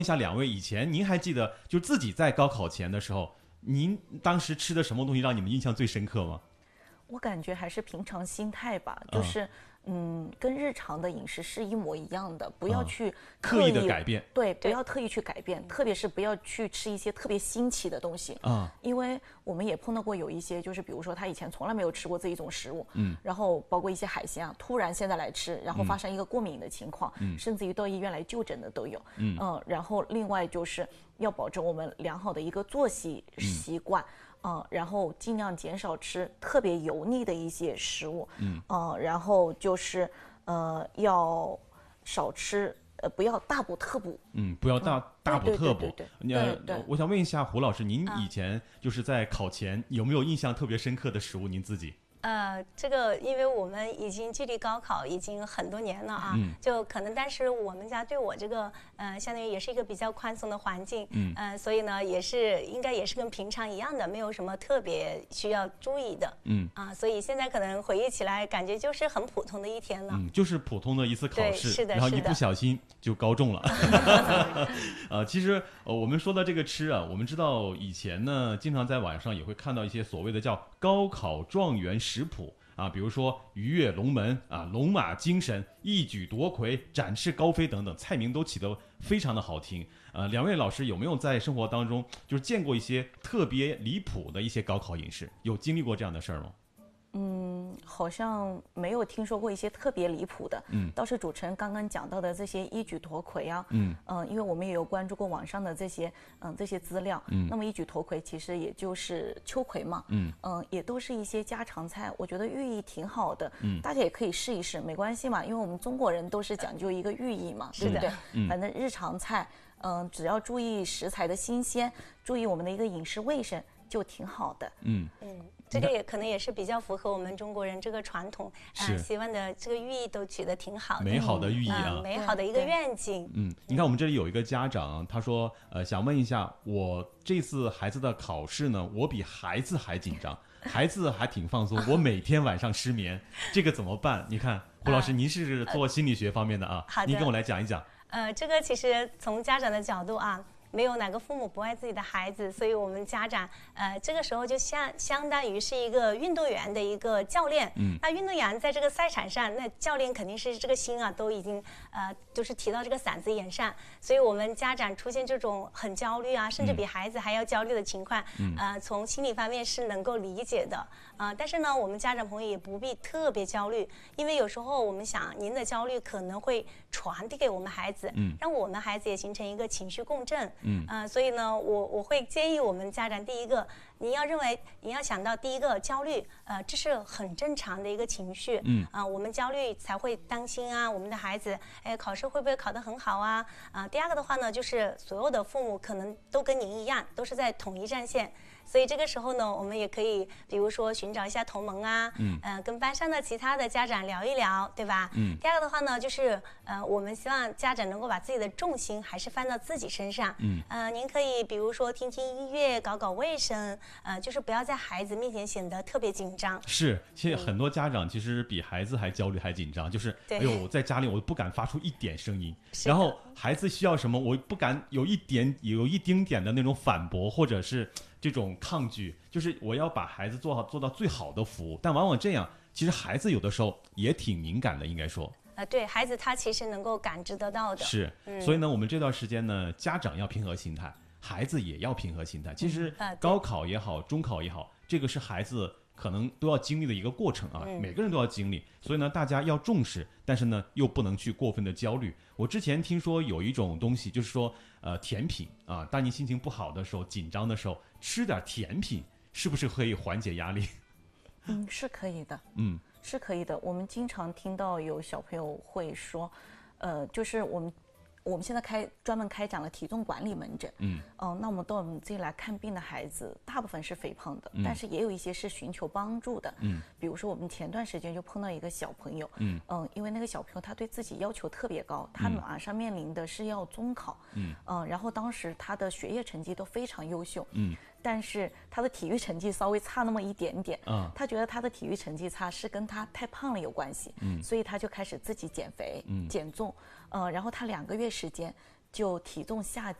一下两位，以前您还记得就自己在高考前的时候，您当时吃的什么东西让你们印象最深刻吗？ 我感觉还是平常心态吧，就是跟日常的饮食是一模一样的，不要去刻意的改变。 对，不要特意去改变，特别是不要去吃一些特别新奇的东西啊， 因为我们也碰到过有一些，就是比如说他以前从来没有吃过这一种食物，然后包括一些海鲜啊，突然现在来吃，然后发生一个过敏的情况，甚至于到医院来就诊的都有，然后另外就是要保证我们良好的一个作息习惯。然后尽量减少吃特别油腻的一些食物，然后就是要少吃，不要大补特补， 不要大补特补。 对， 我想问一下胡老师，您以前就是在考前有没有印象特别深刻的食物？您自己？ 这个因为我们已经距离高考已经很多年了啊，就可能当时我们家对我这个相当于也是一个比较宽松的环境，所以呢应该也是跟平常一样的，没有什么特别需要注意的，所以现在可能回忆起来，感觉就是很普通的一天了， 就是普通的一次考试， 是的， 然后一不小心就高中了。其实我们说到这个吃啊，我们知道以前呢，经常在网上也会看到一些所谓的叫高考状元食谱啊，比如说鱼跃龙门啊、龙马精神、一举夺魁、展翅高飞等等，菜名都起得非常的好听。两位老师有没有在生活当中就是见过一些特别离谱的一些高考饮食？有经历过这样的事儿吗？ 好像没有听说过一些特别离谱的，倒是主持人刚刚讲到的这些一举夺魁啊，因为我们也有关注过网上的这些资料，那么一举夺魁其实也就是秋葵嘛，也都是一些家常菜，我觉得寓意挺好的，大家也可以试一试，没关系嘛，因为我们中国人都是讲究一个寓意嘛，对不对？反正日常菜，只要注意食材的新鲜，注意我们的一个饮食卫生，就挺好的。 这个也可能也是比较符合我们中国人这个传统，希望的这个寓意都取得挺好的， 美好的寓意啊， 美好的一个愿景。 你看我们这里有一个家长，他说，想问一下，我这次孩子的考试呢，我比孩子还紧张，孩子还挺放松，我每天晚上失眠，这个怎么办？你看，胡老师，您是做心理学方面的啊，您跟我来讲一讲。 这个其实从家长的角度啊。没有哪个父母不爱自己的孩子，所以我们家长，这个时候就相当于是一个运动员的一个教练。那运动员在这个赛场上，那教练肯定是这个心啊，都已经就是提到这个嗓子眼上。所以我们家长出现这种很焦虑啊，甚至比孩子还要焦虑的情况，从心理方面是能够理解的。但是呢，我们家长朋友也不必特别焦虑，因为有时候我们想，您的焦虑可能会传递给我们孩子，让我们孩子也形成一个情绪共振。所以呢，我会建议我们家长，第一个，你要想到第一个焦虑，这是很正常的一个情绪。我们焦虑才会担心啊，我们的孩子，考试会不会考得很好啊？第二个的话呢，就是所有的父母可能都跟您一样，都是在统一战线。所以这个时候呢，我们也可以，比如说寻找一下同盟啊，跟班上的其他的家长聊一聊，对吧？第二个的话呢，就是我们希望家长能够把自己的重心还是放到自己身上。您可以比如说听听音乐，搞搞卫生，就是不要在孩子面前显得特别紧张。 是，现在很多家长其实比孩子还焦虑还紧张，就是哎呦，在家里我不敢发出一点声音，然后孩子需要什么，我不敢有一丁点的那种反驳或者是这种抗拒，就是我要把孩子做到最好的服务，但往往这样，其实孩子有的时候也挺敏感的，应该说。 对孩子他其实能够感知得到的。 是，所以呢，我们这段时间呢，家长要平和心态，孩子也要平和心态。其实高考也好，中考也好，这个是孩子可能都要经历的一个过程啊，每个人都要经历。所以呢，大家要重视，但是呢，又不能去过分的焦虑。我之前听说有一种东西，就是说，甜品啊，当你心情不好的时候、紧张的时候，吃点甜品，是不是可以缓解压力？ 是可以的。是可以的。我们经常听到有小朋友会说，就是我们现在专门开展了体重管理门诊。那我们到我们这里来看病的孩子，大部分是肥胖的，但是也有一些是寻求帮助的。比如说我们前段时间就碰到一个小朋友，因为那个小朋友他对自己要求特别高，他马上面临的是要中考，然后当时他的学业成绩都非常优秀，但是他的体育成绩稍微差那么一点点，他觉得他的体育成绩差是跟他太胖了有关系，所以他就开始自己减肥、减重，然后他2个月时间就体重下